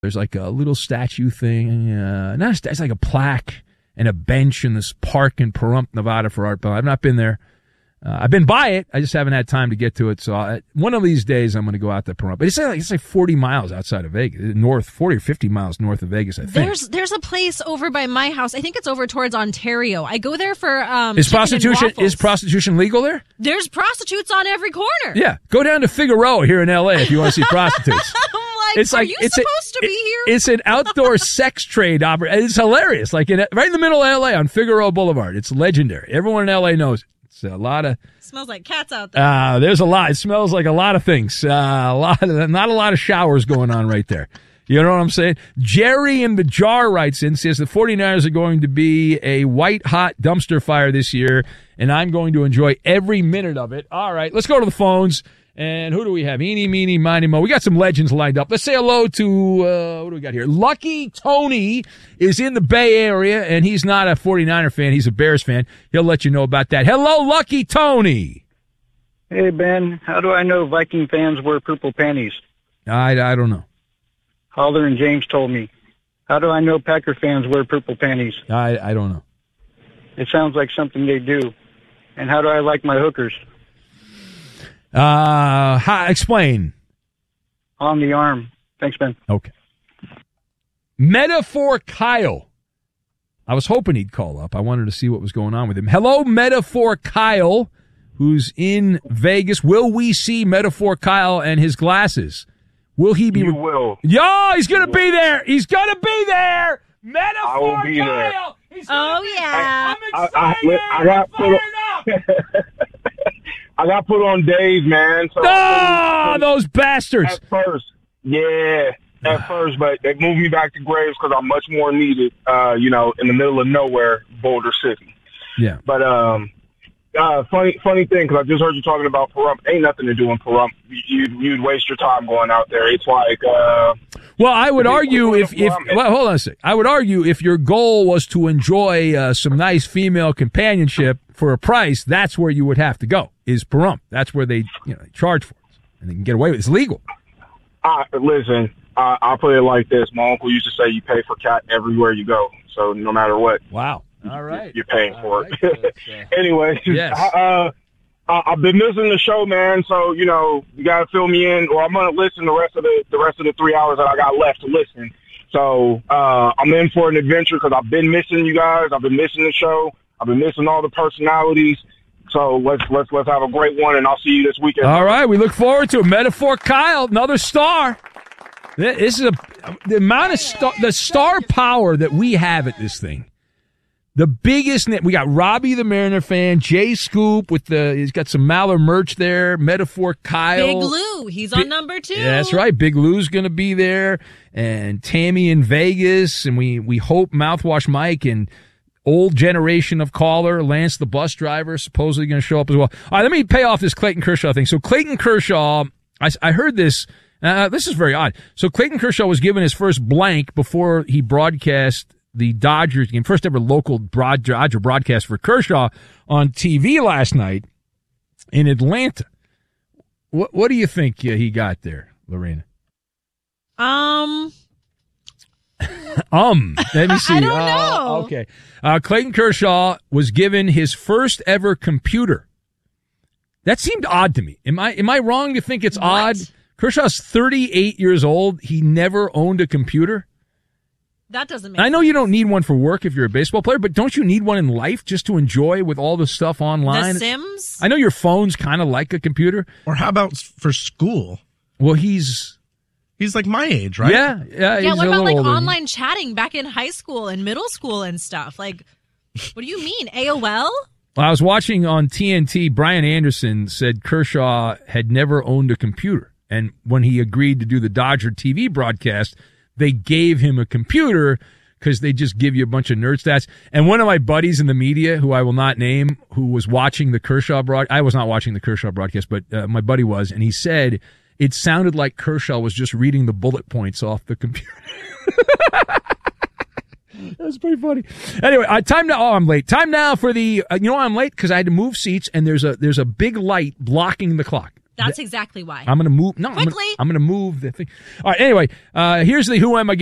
There's like a little statue thing. It's like a plaque and a bench in this park in Pahrump, Nevada for Art Bell. I've not been there. I've been by it. I just haven't had time to get to it. So one of these days I'm going to go out to Pahrump. But it's like 40 miles outside of Vegas, 40 or 50 miles north of Vegas, I think. There's a place over by my house. I think it's over towards Ontario. I go there for Is prostitution legal there? There's prostitutes on every corner. Yeah. Go down to Figueroa here in LA if you want to see prostitutes. Are you supposed to be here? It's an outdoor sex trade operation. It's hilarious. Like right in the middle of LA on Figueroa Boulevard. It's legendary. Everyone in LA knows it. It's a lot of. Smells like cats out there. There's a lot. It smells like a lot of things. Not a lot of showers going on right there. You know what I'm saying? Jerry in the Jar writes in, says the 49ers are going to be a white-hot dumpster fire this year, and I'm going to enjoy every minute of it. All right, let's go to the phones. And who do we have? Eeny, meeny, miny, mo. We got some legends lined up. Let's say hello to, what do we got here? Lucky Tony is in the Bay Area, and he's not a 49er fan. He's a Bears fan. He'll let you know about that. Hello, Lucky Tony. Hey, Ben. How do I know Viking fans wear purple panties? I don't know. Holler and James told me. How do I know Packer fans wear purple panties? I don't know. It sounds like something they do. And how do I like my hookers? Explain. On the arm. Thanks, Ben. Okay. Metaphor Kyle. I was hoping he'd call up. I wanted to see what was going on with him. Hello, Metaphor Kyle, who's in Vegas. Will we see Metaphor Kyle and his glasses? Will he be? You will. Yo, he's going to be there. He's going to be there. Metaphor I will be Kyle. There. Oh, yeah. I'm excited. I got put on, I got put on days, man. So those bastards. At first, but they moved me back to Graves because I'm much more needed, in the middle of nowhere, Boulder City. Yeah. But funny thing, because I just heard you talking about Pahrump. Ain't nothing to do in Pahrump. You'd waste your time going out there. It's like... well, I would argue hold on a sec. I would argue if your goal was to enjoy some nice female companionship for a price, that's where you would have to go, is Pahrump. That's where they charge for it. And they can get away with it. It's legal. Listen, I'll put it like this. My uncle used to say you pay for cat everywhere you go. So no matter what. Wow. All right. You're paying for it. Anyway, yes. I've been missing the show, man. So, you got to fill me in, or I'm going to listen the rest of the 3 hours that I got left to listen. So, I'm in for an adventure because I've been missing you guys. I've been missing the show. I've been missing all the personalities. So let's have a great one, and I'll see you this weekend. All right. We look forward to it. Metaphor Kyle, another star. This is the amount of the star power that we have at this thing. The biggest we got Robbie the Mariner fan, Jay Scoop he's got some Maller merch there, Metaphor Kyle. Big Lou, he's on number 2. Yeah, that's right. Big Lou's going to be there, and Tammy in Vegas, and we hope Mouthwash Mike and old generation of caller, Lance the bus driver, supposedly going to show up as well. All right, let me pay off this Clayton Kershaw thing. So Clayton Kershaw, I heard this. This is very odd. So Clayton Kershaw was given his first blank before he broadcast the Dodgers game, first ever local Dodger broadcast for Kershaw on TV last night in Atlanta. What do you think he got there, Lorena? Let me see. I don't know. Okay. Clayton Kershaw was given his first ever computer. That seemed odd to me. Am I wrong to think it's odd? Kershaw's 38 years old. He never owned a computer. That doesn't make I know sense. you don't need one for work if you're a baseball player, but don't you need one in life just to enjoy with all the stuff online? The Sims? I know your phone's kind of like a computer. Or how about for school? Well, he's like my age, right? Yeah. Yeah, what about like older. online chatting back in high school and middle school and stuff? Like, what do you mean? AOL? Well, I was watching on TNT, Brian Anderson said Kershaw had never owned a computer. And when he agreed to do the Dodger TV broadcast, they gave him a computer because they just give you a bunch of nerd stats. And one of my buddies in the media, who I will not name, who was watching the Kershaw broadcast, I was not watching the Kershaw broadcast, but my buddy was, and he said it sounded like Kershaw was just reading the bullet points off the computer. That's pretty funny. Anyway, time now. Oh, I'm late. Time now for the. I'm late because I had to move seats, and there's a big light blocking the clock. That's exactly why. I'm going to move. No, Quickly. I'm going to move the thing. All right. Anyway, here's the Who Am I